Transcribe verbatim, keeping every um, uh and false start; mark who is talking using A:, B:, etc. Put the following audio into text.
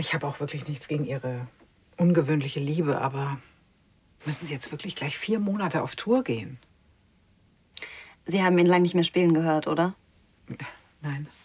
A: Ich habe auch wirklich nichts gegen Ihre ungewöhnliche Liebe, aber müssen Sie jetzt wirklich gleich vier Monate auf Tour gehen?
B: Sie haben ihn lange nicht mehr spielen gehört, oder?
A: Nein.